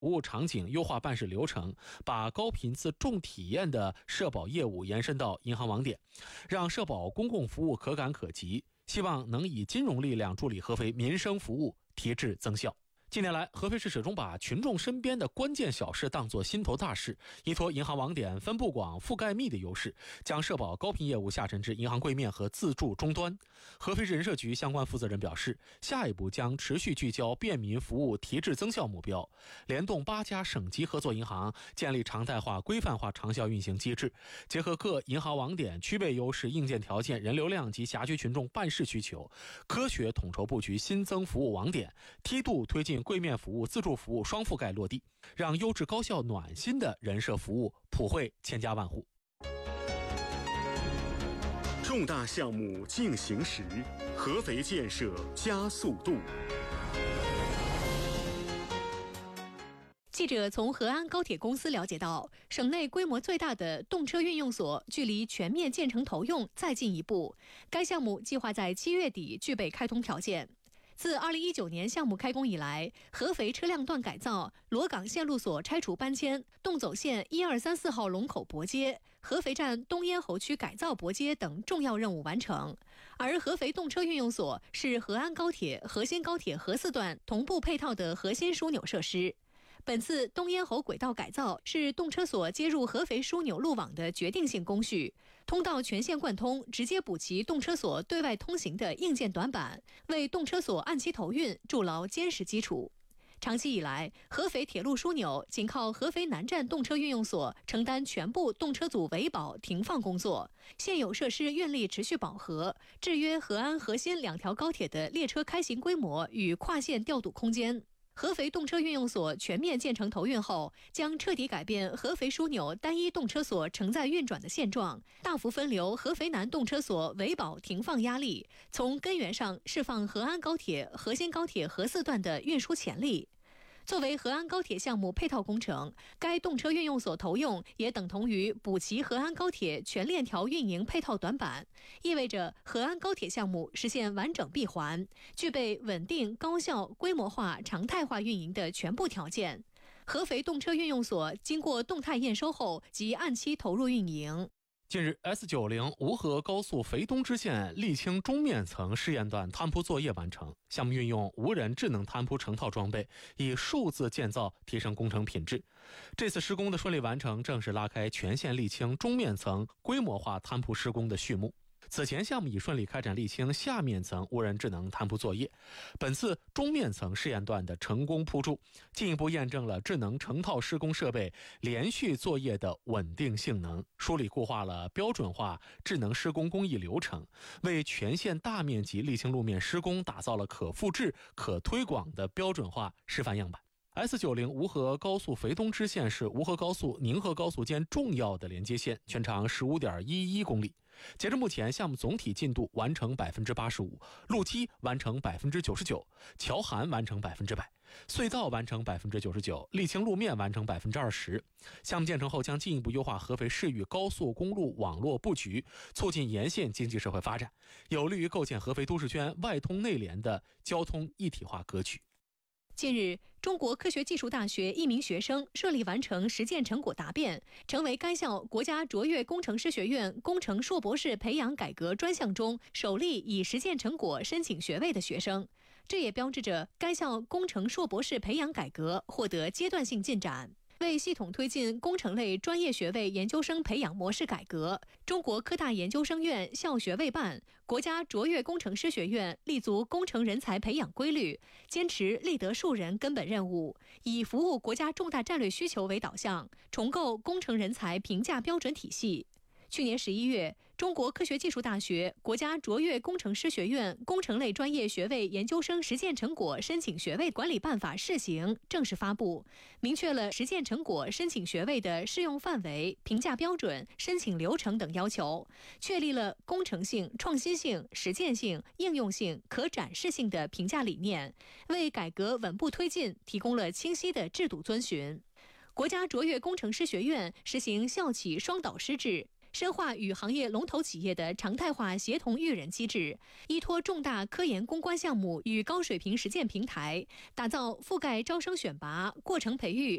服务场景，优化办事流程，把高频次重体验的社保业务延伸到银行网点，让社保公共服务可感可及，希望能以金融力量助力合肥民生服务提质增效。近年来，合肥市始终把群众身边的关键小事当作心头大事，依托银行网点分布广、覆盖密的优势，将社保高频业务下沉至银行柜面和自助终端。合肥市人社局相关负责人表示，下一步将持续聚焦便民服务提质增效目标，联动8家省级合作银行，建立常态化、规范化长效运行机制，结合各银行网点区别优势、硬件条件、人流量及辖区群众办事需求，科学统筹布局新增服务网点，梯度推进柜面服务、自助服务双覆盖落地，让优质高效暖心的人社服务普惠千家万户。 重大项目进行时，合肥建设加速度。 记者从河安高铁公司了解到，省内规模最大的动车运用所距离全面建成投用再进一步，该项目计划在7月底具备开通条件。自2019年项目开工以来，合肥车辆段改造、罗岗线路所拆除搬迁、动走线1234号龙口驳街、合肥站东咽喉区改造驳街等重要任务完成。而合肥动车运用所是河安高铁、河新高铁河4段同步配套的核心枢纽设施。本次东咽喉轨道改造是动车所接入合肥枢纽路网的决定性工序，通道全线贯通，直接补齐动车所对外通行的硬件短板，为动车所按期投运筑牢坚实基础。长期以来，合肥铁路枢纽仅靠合肥南站动车运用所承担全部动车组维保停放工作，现有设施运力持续饱和，制约河安河新2条高铁的列车开行规模与跨线调度空间。合肥动车运用所全面建成投运后，将彻底改变合肥枢纽单一动车所承载运转的现状，大幅分流合肥南动车所维保停放压力，从根源上释放河安高铁、河新高铁河4段的运输潜力。作为河安高铁项目配套工程，该动车运用所投用也等同于补齐河安高铁全链条运营配套短板，意味着河安高铁项目实现完整闭环，具备稳定、高效、规模化、常态化运营的全部条件。合肥动车运用所经过动态验收后即按期投入运营。 近日 ，S90 吴河高速肥东支线沥青中面层试验段摊铺作业完成。项目运用无人智能摊铺成套装备，以数字建造提升工程品质。这次施工的顺利完成，正是拉开全线沥青中面层规模化摊铺施工的序幕。此前项目已顺利开展沥青下面层无人智能摊铺作业，本次中面层试验段的成功铺筑，进一步验证了智能成套施工设备连续作业的稳定性能，梳理固化了标准化智能施工工艺流程，为全线大面积沥青路面施工打造了可复制、可推广的标准化示范样板。S90 吴河高速肥东支线是吴河高速、宁河高速间重要的连接线，全长 15.11 公里。截至目前，项目总体进度完成 85%， 路基完成 99%， 桥涵完成 100%， 隧道完成 99%， 沥青路面完成 20%。 项目建成后将进一步优化合肥市域高速公路网络布局，促进沿线经济社会发展，有利于构建合肥都市圈外通内联的交通一体化格局。 近日，中国科学技术大学一名学生顺利完成实践成果答辩，成为该校国家卓越工程师学院工程硕博士培养改革专项中首例以实践成果申请学位的学生。这也标志着该校工程硕博士培养改革获得阶段性进展。为系统推进工程类专业学位研究生培养模式改革，中国科大研究生院校学位办、国家卓越工程师学院立足工程人才培养规律，坚持立德树人根本任务，以服务国家重大战略需求为导向，重构工程人才评价标准体系。去年11月，中国科学技术大学国家卓越工程师学院工程类专业学位研究生实践成果申请学位管理办法试行正式发布，明确了实践成果申请学位的适用范围、评价标准、申请流程等要求，确立了工程性、创新性、实践性、应用性、可展示性的评价理念，为改革稳步推进提供了清晰的制度遵循。国家卓越工程师学院实行校企双导师制， 深化与行业龙头企业的常态化协同育人机制，依托重大科研攻关项目与高水平实践平台，打造覆盖招生选拔、过程培育、